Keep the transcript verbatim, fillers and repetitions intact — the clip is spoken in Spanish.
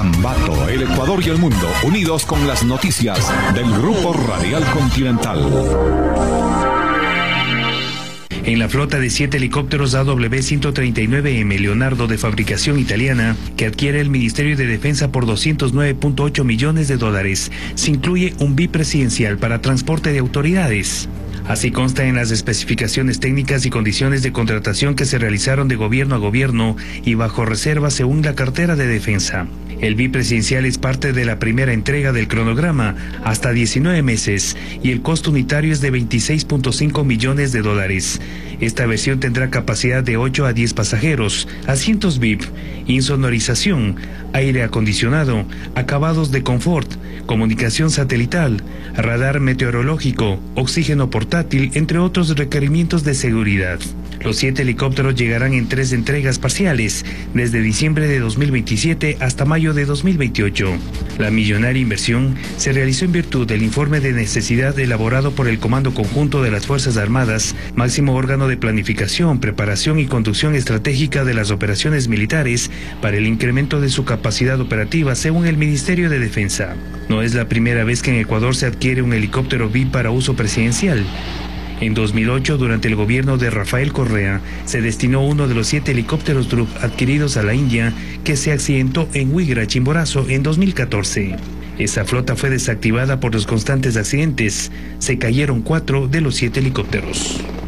Ambato, el Ecuador y el mundo, unidos con las noticias del Grupo Radial Continental. En la flota de siete helicópteros A W ciento treinta y nueve M Leonardo de fabricación italiana, que adquiere el Ministerio de Defensa por doscientos nueve punto ocho millones de dólares, se incluye un bipresidencial para transporte de autoridades. Así consta en las especificaciones técnicas y condiciones de contratación que se realizaron de gobierno a gobierno y bajo reserva según la cartera de defensa. El bipresidencial es parte de la primera entrega del cronograma, hasta diecinueve meses, y el costo unitario es de veintiséis punto cinco millones de dólares. Esta versión tendrá capacidad de ocho a diez pasajeros, asientos V I P, insonorización, aire acondicionado, acabados de confort, comunicación satelital, radar meteorológico, oxígeno portátil, entre otros requerimientos de seguridad. Los siete helicópteros llegarán en tres entregas parciales, desde diciembre de dos mil veintisiete hasta mayo de dos mil veintiocho. La millonaria inversión se realizó en virtud del informe de necesidad elaborado por el Comando Conjunto de las Fuerzas Armadas, máximo órgano de planificación, preparación y conducción estratégica de las operaciones militares, para el incremento de su capacidad operativa, según el Ministerio de Defensa. No es la primera vez que en Ecuador se adquiere un helicóptero V I P para uso presidencial. En dos mil ocho, durante el gobierno de Rafael Correa, se destinó uno de los siete helicópteros Drup adquiridos a la India, que se accidentó en Huigra, Chimborazo, en dos mil catorce. Esa flota fue desactivada por los constantes accidentes. Se cayeron cuatro de los siete helicópteros.